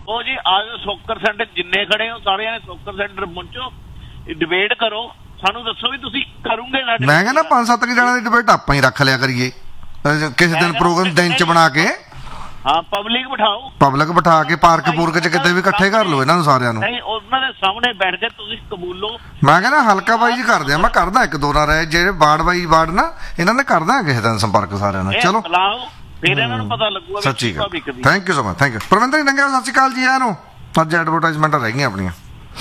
ਉਹ ਜੀ ਆਜੋ ਸੋਕਰ ਸੈਂਟਰ ਜਿੰਨੇ ਖੜੇ ਹੋ ਸਾਰਿਆਂ ਨੇ ਸੋਕਰ ਸੈਂਟਰ ਪਹੁੰਚੋ, ਡਿਬੇਟ ਕਰੋ, ਸਾਨੂੰ ਦੱਸੋ ਵੀ ਤੁਸੀਂ ਕਰੋਗੇ ਨਾ। ਮੈਂ ਕਹਿੰਦਾ 5-7 ਜਣਾਂ ਦੀ ਡਿਬੇਟ ਆਪਾਂ ਹੀ ਰੱਖ ਲਿਆ ਕਰੀਏ ਕਿਸੇ ਦਿਨ ਪ੍ਰੋਗਰਾਮ ਦਿਨ ਚ ਬਣਾ ਕੇ। ਹਾਂ ਪਬਲਿਕ ਬਿਠਾਓ, ਪਬਲਿਕ ਬਿਠਾ ਕੇ ਪਾਰਕ ਪੂਰਕ ਚ ਕਿਤੇ ਵੀ ਇਕੱਠੇ ਕਰ ਲਓ ਇਹਨਾਂ ਨੂੰ ਸਾਰਿਆਂ ਨੂੰ। ਨਹੀਂ ਉਹਨਾਂ ਦੇ ਸਾਹਮਣੇ ਬੈਠ ਕੇ ਤੁਸੀਂ ਕਬੂਲੋ। ਮੈਂ ਕਹਿੰਦਾ ਹਲਕਾ ਬਾਈ ਜੀ ਕਰਦੇ ਆ, ਮੈਂ ਕਰਦਾ ਇੱਕ ਦੋ ਨਾ ਰਹੇ ਜਿਹੜੇ ਵਾਰਡ ਬਾਈ ਵਾਰਡ ਨਾ ਇਹਨਾਂ ਨੇ ਕਰਦਾ ਕਿਸੇ ਦਿਨ ਸੰਪਰਕ ਸਾਰਿਆਂ ਨਾਲ। ਚਲੋ ਫਿਰ ਇਹਨਾਂ ਨੂੰ ਪਤਾ ਲੱਗੂਗਾ। ਸੱਚੀ ਗੱਲ, thank you so much, thank you Parvinder ਜੀ। ਸਤਿ ਸ਼੍ਰੀ ਅਕਾਲ ਜੀ। ਇਹਨੂੰ ਅੱਜ ਐਡਵਰਟਾਈਜ਼ਮੈਂਟਾਂ ਰਹਿ ਗਈਆਂ ਆਪਣੀਆਂ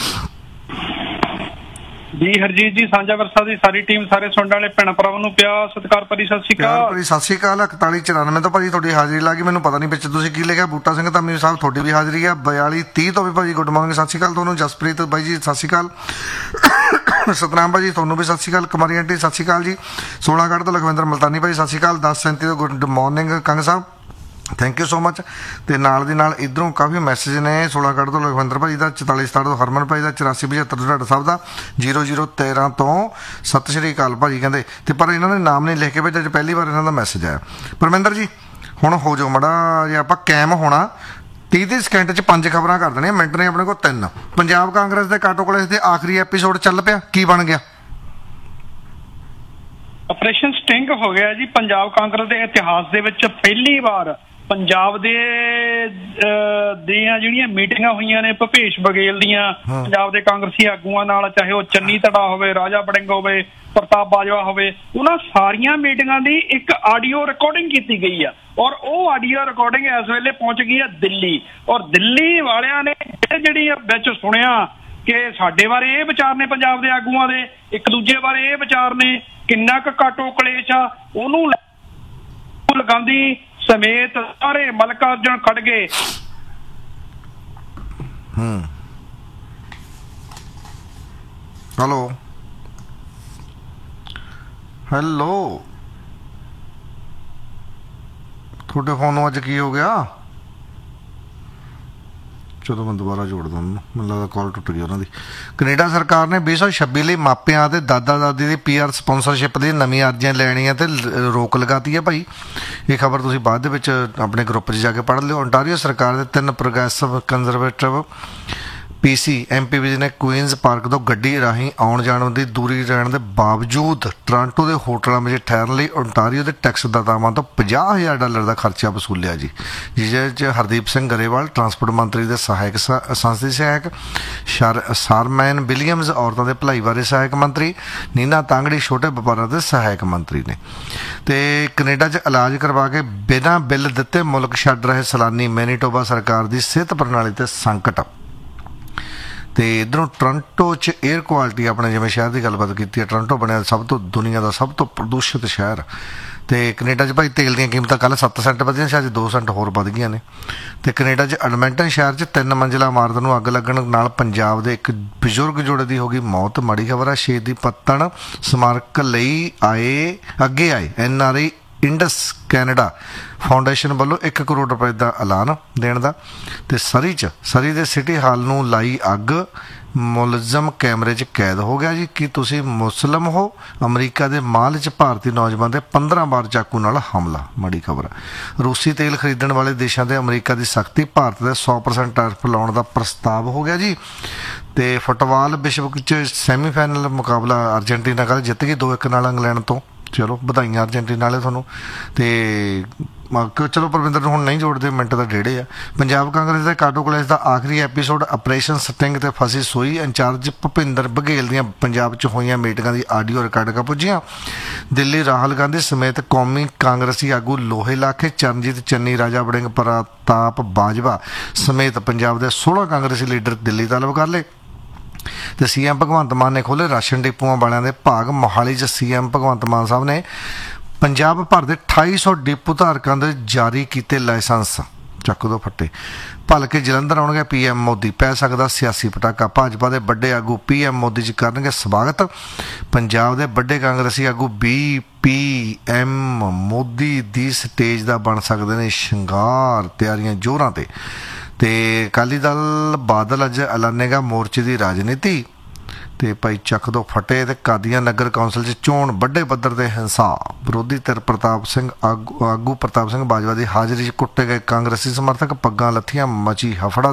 ਜੀ। ਹਰਜੀਤ ਜੀ, ਸਾਂਝਾ ਵਰਸਾ ਦੀ ਸਾਰੀ ਟੀਮ, ਸਾਰੇ ਸੁਣਨ ਵਾਲੇ ਭੈਣ ਭਰਾਵਾਂ ਨੂੰ ਪਿਆਰ ਸਤਿਕਾਰ ਭਰੀ ਸਤਿ ਸ਼੍ਰੀ ਅਕਾਲ। ਭਾਜੀ ਸਤਿ ਸ਼੍ਰੀ ਅਕਾਲ। 4194 ਤੋਂ ਭਾਜੀ ਤੁਹਾਡੀ ਹਾਜ਼ਰੀ ਲੱਗੀ, ਮੈਨੂੰ ਪਤਾ ਨਹੀਂ ਵਿੱਚ ਤੁਸੀਂ ਕੀ ਲਿਖਿਆ। ਬੂਟਾ ਸਿੰਘ ਧਾਮੀ ਸਾਹਿਬ ਤੁਹਾਡੀ ਵੀ ਹਾਜ਼ਰੀ ਆ। 4230 ਤੋਂ ਵੀ ਭਾਜੀ ਗੁੱਡ ਮਾਰਨਿੰਗ, ਸਤਿ ਸ਼੍ਰੀ ਅਕਾਲ ਤੁਹਾਨੂੰ। ਜਸਪ੍ਰੀਤ ਬਾਈ ਜੀ ਸਤਿ ਸ਼੍ਰੀ ਅਕਾਲ। ਸਤਨਾਮ ਭਾਜੀ ਤੁਹਾਨੂੰ ਵੀ ਸਤਿ ਸ਼੍ਰੀ ਅਕਾਲ। ਕੁਮਾਰੀ ਆਂਟੀ ਸਤਿ ਸ਼੍ਰੀ ਅਕਾਲ ਜੀ। 16 ਤੋਂ ਲਖਵਿੰਦਰ ਮਲਤਾਨੀ ਭਾਜੀ ਸਤਿ ਸ਼੍ਰੀ ਅਕਾਲ। 1037 ਤੋਂ good morning Kang Sahib, thank you so much. ਅਤੇ ਨਾਲ ਦੀ ਨਾਲ ਇੱਧਰੋਂ ਕਾਫੀ ਮੈਸੇਜ ਨੇ। 16 ਤੋਂ ਲਖਵਿੰਦਰ ਭਾਜੀ ਦਾ, 4467 ਤੋਂ ਹਰਮਨ ਭਾਜੀ ਦਾ, 8475 ਤੋਂ ਢਾਡਾ ਸਾਹਿਬ ਦਾ, 0013 ਤੋਂ ਸਤਿ ਸ਼੍ਰੀ ਅਕਾਲ ਭਾਜੀ ਕਹਿੰਦੇ। ਅਤੇ ਪਰ ਇਹਨਾਂ ਨੇ ਨਾਮ ਨਹੀਂ ਲਿਖ ਕੇ ਭੇਜਿਆ, ਪਹਿਲੀ ਵਾਰ ਇਹਨਾਂ ਦਾ ਮੈਸੇਜ ਆਇਆ। ਪਰਮਿੰਦਰ ਜੀ ਹੁਣ ਹੋ ਜਾਓ ਮਾੜਾ ਜੇ ਆਪਾਂ ਕਾਇਮ ਹੋਣਾ 30 ਸਕਿੰਟ 'ਚ 5 ਖਬਰਾਂ ਕਰ ਦੇਣੀਆਂ, ਮਿੰਟ ਨੇ ਆਪਣੇ ਕੋਲ 3। ਪੰਜਾਬ ਕਾਂਗਰਸ ਦੇ ਕਾਟੋ ਕਲੇਸ਼ ਦੇ ਆਖਰੀ ਐਪੀਸੋਡ ਚੱਲ ਪਿਆ, ਕੀ ਬਣ ਗਿਆ? ਆਪਰੇਸ਼ਨ ਸਟਿੰਗ ਹੋ ਗਿਆ ਜੀ। ਪੰਜਾਬ ਕਾਂਗਰਸ ਦੇ ਇਤਿਹਾਸ ਦੇ ਵਿੱਚ ਪਹਿਲੀ ਵਾਰ ਪੰਜਾਬ ਦੇ ਦੀਆਂ ਜਿਹੜੀਆਂ ਮੀਟਿੰਗਾਂ ਹੋਈਆਂ ਨੇ ਭੁਪੇਸ਼ ਬਘੇਲ ਦੀਆਂ ਪੰਜਾਬ ਦੇ ਕਾਂਗਰਸੀ ਆਗੂਆਂ ਨਾਲ, ਚਾਹੇ ਉਹ ਚੰਨੀ ਧੜਾ ਹੋਵੇ, ਰਾਜਾ ਵੜਿੰਗ ਹੋਵੇ, ਪ੍ਰਤਾਪ ਬਾਜਵਾ ਹੋਵੇ, ਉਹਨਾਂ ਸਾਰੀਆਂ ਮੀਟਿੰਗਾਂ ਦੀ ਇੱਕ ਆਡੀਓ ਰਿਕਾਰਡਿੰਗ ਕੀਤੀ ਗਈ ਆ। ਔਰ ਉਹ ਆਡੀਓ ਰਿਕਾਰਡਿੰਗ ਇਸ ਵੇਲੇ ਪਹੁੰਚ ਗਈ ਆ ਦਿੱਲੀ। ਔਰ ਦਿੱਲੀ ਵਾਲਿਆਂ ਨੇ ਜਿਹੜੀ ਵਿੱਚ ਸੁਣਿਆ ਕਿ ਸਾਡੇ ਬਾਰੇ ਇਹ ਵਿਚਾਰ ਨੇ, ਪੰਜਾਬ ਦੇ ਆਗੂਆਂ ਦੇ ਇੱਕ ਦੂਜੇ ਬਾਰੇ ਇਹ ਵਿਚਾਰ ਨੇ, ਕਿੰਨਾ ਕੁ ਕਾਟੋ ਕਲੇਸ਼ ਆ, ਉਹਨੂੰ ਗਾਂਧੀ ਸਮੇਤ ਸਾਰੇ ਮੱਲਿਕਾਰਜੁਨ ਖੜਗੇ। ਹੈਲੋ ਹੈਲੋ, ਤੁਹਾਡੇ ਫੋਨ ਨੂੰ ਅੱਜ ਕੀ ਹੋ ਗਿਆ? ਚਲੋ ਮੈਂ ਦੁਬਾਰਾ ਜੋੜਦਾ ਉਹਨੂੰ, ਮੈਨੂੰ ਲੱਗਦਾ ਕਾਲ ਟੁੱਟ ਗਈ ਉਹਨਾਂ ਦੀ। ਕੈਨੇਡਾ ਸਰਕਾਰ ਨੇ 2026 ਲਈ ਮਾਪਿਆਂ ਅਤੇ ਦਾਦਾ ਦਾਦੀ ਦੀ PR ਸਪਾਂਸਰਸ਼ਿਪ ਦੀ ਨਵੀਆਂ ਅਰਜ਼ੀਆਂ ਲੈਣੀਆਂ ਤੇ ਰੋਕ ਲਗਾਤੀ ਹੈ ਭਾਈ। ਇਹ ਖਬਰ ਤੁਸੀਂ ਬਾਅਦ ਦੇ ਵਿੱਚ ਆਪਣੇ ਗਰੁੱਪ 'ਚ ਜਾ ਕੇ ਪੜ੍ਹ ਲਿਓ। ਓਨਟਾਰੀਓ ਸਰਕਾਰ ਦੇ 3 ਪ੍ਰੋਗਰੈਸਿਵ ਕੰਜ਼ਰਵੇਟਿਵ PC MPs ਨੇ ਕੁਈਨਜ਼ ਪਾਰਕ ਤੋਂ ਗੱਡੀ ਰਾਹੀਂ ਆਉਣ ਜਾਣ ਦੀ ਦੂਰੀ ਰਹਿਣ ਦੇ ਬਾਵਜੂਦ ਟੋਰਾਂਟੋ ਦੇ ਹੋਟਲਾਂ ਵਿੱਚ ਠਹਿਰਨ ਲਈ ਓਨਟਾਰੀਓ ਦੇ ਟੈਕਸ ਦਾਤਾਵਾਂ ਤੋਂ $50,000 ਦਾ ਖਰਚਾ ਵਸੂਲਿਆ ਜੀ, ਜਿਸ 'ਚ ਹਰਦੀਪ ਸਿੰਘ ਗਰੇਵਾਲ ਟਰਾਂਸਪੋਰਟ ਮੰਤਰੀ ਦੇ ਸਹਾਇਕ ਸੰਸਦੀ ਸਹਾਇਕ, ਸ਼ਾਰਮੈਨ ਵਿਲੀਅਮਜ਼ ਔਰਤਾਂ ਦੇ ਭਲਾਈ ਬਾਰੇ ਸਹਾਇਕ ਮੰਤਰੀ, ਨੀਨਾ ਤਾਂਗੜੀ ਛੋਟੇ ਵਪਾਰਾਂ ਦੇ ਸਹਾਇਕ ਮੰਤਰੀ ਨੇ। ਅਤੇ ਕੈਨੇਡਾ 'ਚ ਇਲਾਜ ਕਰਵਾ ਕੇ ਬਿਨਾਂ ਬਿੱਲ ਦਿੱਤੇ ਮੁਲਕ ਛੱਡ ਰਹੇ ਸੈਲਾਨੀ, ਮੈਨੀਟੋਬਾ ਸਰਕਾਰ ਦੀ ਸਿਹਤ ਪ੍ਰਣਾਲੀ 'ਤੇ ਸੰਕਟ। ਅਤੇ ਇੱਧਰੋਂ ਟੋਰਾਂਟੋ 'ਚ ਏਅਰ ਕੁਆਲਿਟੀ, ਆਪਣੇ ਜਿਵੇਂ ਸ਼ਹਿਰ ਦੀ ਗੱਲਬਾਤ ਕੀਤੀ ਹੈ, ਟੋਰਾਂਟੋ ਬਣਿਆ ਦੁਨੀਆ ਦਾ ਸਭ ਤੋਂ ਪ੍ਰਦੂਸ਼ਿਤ ਸ਼ਹਿਰ। ਅਤੇ ਕੈਨੇਡਾ 'ਚ ਭਾਈ ਤੇਲ ਦੀਆਂ ਕੀਮਤਾਂ ਕੱਲ੍ਹ 7 ਸੈਂਟ ਵਧੀਆਂ ਸੀ, ਅੱਜ 2 ਸੈਂਟ ਹੋਰ ਵੱਧ ਗਈਆਂ ਨੇ। ਅਤੇ ਕੈਨੇਡਾ 'ਚ ਐਡਮਿੰਟਨ ਸ਼ਹਿਰ 'ਚ 3 ਮੰਜ਼ਿਲਾ ਇਮਾਰਤ ਨੂੰ ਅੱਗ ਲੱਗਣ ਨਾਲ ਪੰਜਾਬ ਦੇ ਇੱਕ ਬਜ਼ੁਰਗ ਜੋੜੇ ਦੀ ਹੋ ਗਈ ਮੌਤ, ਮਾੜੀ ਖਬਰ ਆ। ਸ਼ਹੀਦ ਦੀ ਪੱਤਣ ਸਮਾਰਕ ਲਈ ਅੱਗੇ ਆਏ NRI ਇੰਡਸ ਕੈਨੇਡਾ ਫਾਊਂਡੇਸ਼ਨ ਵੱਲੋਂ 1 ਕਰੋੜ ਰੁਪਏ ਦਾ ਐਲਾਨ ਦੇਣ ਦਾ। ਅਤੇ ਸਰੀ ਦੇ ਸਿਟੀ ਹਾਲ ਨੂੰ ਲਾਈ ਅੱਗ, ਮੁਲਜ਼ਮ ਕੈਮਰੇ 'ਚ ਕੈਦ ਹੋ ਗਿਆ ਜੀ। ਕੀ ਤੁਸੀਂ ਮੁਸਲਿਮ ਹੋ? ਅਮਰੀਕਾ ਦੇ ਮਾਲ 'ਚ ਭਾਰਤੀ ਨੌਜਵਾਨ ਦੇ 15 ਵਾਰ ਚਾਕੂ ਨਾਲ ਹਮਲਾ, ਮਾੜੀ ਖਬਰ ਹੈ। ਰੂਸੀ ਤੇਲ ਖਰੀਦਣ ਵਾਲੇ ਦੇਸ਼ਾਂ ਦੇ ਅਮਰੀਕਾ ਦੀ ਸਖਤੀ, ਭਾਰਤ ਦੇ 100% ਟੈਰਿਫ ਲਾਉਣ ਦਾ ਪ੍ਰਸਤਾਵ ਹੋ ਗਿਆ ਜੀ। ਅਤੇ ਫੁੱਟਬਾਲ ਵਿਸ਼ਵ 'ਚ ਸੈਮੀਫਾਈਨਲ ਮੁਕਾਬਲਾ ਅਰਜਨਟੀਨਾ ਕੱਲ੍ਹ ਜਿੱਤ ਗਈ 2-1 ਨਾਲ ਇੰਗਲੈਂਡ ਤੋਂ। ਚਲੋ ਵਧਾਈਆਂ ਅਰਜਨਟੀਨਾ ਵਾਲੇ ਤੁਹਾਨੂੰ। ਅਤੇ ਚਲੋ ਪਰਵਿੰਦਰ ਨੂੰ ਹੁਣ ਨਹੀਂ ਜੋੜਦੇ, ਮਿੰਟ ਦਾ ਡੇਢੇ ਆ। ਪੰਜਾਬ ਕਾਂਗਰਸ ਦੇ ਕਾਟੋ ਕਲੇਸ਼ ਦਾ ਆਖਰੀ ਐਪੀਸੋਡ ਆਪਰੇਸ਼ਨ ਸਟਿੰਗ ਤੇ ਫਸੀ ਸੋਈ, ਇੰਚਾਰਜ ਭੁਪਿੰਦਰ ਬਘੇਲ ਦੀਆਂ ਪੰਜਾਬ 'ਚ ਹੋਈਆਂ ਮੀਟਿੰਗਾਂ ਦੀ ਆਡੀਓ ਰਿਕਾਰਡਿੰਗਾਂ ਪੁੱਜੀਆਂ। ਦਿੱਲੀ ਰਾਹੁਲ ਗਾਂਧੀ ਸਮੇਤ ਕੌਮੀ ਕਾਂਗਰਸੀ ਆਗੂ ਲੋਹੇ ਲਾਖੇ, ਚਰਨਜੀਤ ਚੰਨੀ, ਰਾਜਾ ਵੜਿੰਗ, ਪ੍ਰਤਾਪ ਬਾਜਵਾ ਸਮੇਤ ਪੰਜਾਬ ਦੇ 16 ਕਾਂਗਰਸੀ ਲੀਡਰ ਦਿੱਲੀ ਤਲਬ ਕਰ ਲਏ। ਅਤੇ CM ਭਗਵੰਤ ਮਾਨ ਨੇ ਖੋਲ੍ਹੇ ਰਾਸ਼ਨ ਡਿਪੂਆਂ ਵਾਲਿਆਂ ਦੇ ਭਾਗ। ਮੋਹਾਲੀ 'ਚ CM ਭਗਵੰਤ ਮਾਨ ਸਾਹਿਬ ਨੇ ਪੰਜਾਬ ਭਰ ਦੇ 2800 ਡਿਪੂ ਧਾਰਕਾਂ ਦੇ ਜਾਰੀ ਕੀਤੇ ਲਾਇਸੈਂਸ। ਚੱਕ ਦੋ ਫੱਟੇ। ਭਲਕੇ ਜਲੰਧਰ ਆਉਣਗੇ PM ਮੋਦੀ, ਪੈ ਸਕਦਾ ਸਿਆਸੀ ਪਟਾਕਾ। ਭਾਜਪਾ ਦੇ ਵੱਡੇ ਆਗੂ PM ਮੋਦੀ 'ਚ ਕਰਨਗੇ ਸਵਾਗਤ। ਪੰਜਾਬ ਦੇ ਵੱਡੇ ਕਾਂਗਰਸੀ ਆਗੂ PM ਮੋਦੀ ਦੀ ਸਟੇਜ ਦਾ ਬਣ ਸਕਦੇ ਨੇ ਸ਼ਿੰਗਾਰ, ਤਿਆਰੀਆਂ ਜ਼ੋਰਾਂ 'ਤੇ। ਅਤੇ ਅਕਾਲੀ ਦਲ ਬਾਦਲ ਅੱਜ ਐਲਾਨੇਗਾ ਮੋਰਚੇ ਦੀ ਰਾਜਨੀਤੀ। ਅਤੇ ਭਾਈ ਚੱਕ ਦੋ ਫਟੇ। ਅਤੇ ਕਾਦੀਆਂ ਨਗਰ ਕੌਂਸਲ 'ਚ ਚੋਣ, ਵੱਡੇ ਪੱਧਰ 'ਤੇ ਹਿੰਸਾ, ਵਿਰੋਧੀ ਧਿਰ ਆਗੂ ਪ੍ਰਤਾਪ ਸਿੰਘ ਬਾਜਵਾ ਦੀ ਹਾਜ਼ਰੀ 'ਚ ਕੁੱਟੇ ਗਏ ਕਾਂਗਰਸੀ ਸਮਰਥਕ, ਪੱਗਾਂ ਲੱਥੀਆਂ, ਮਚੀ ਹਫੜਾ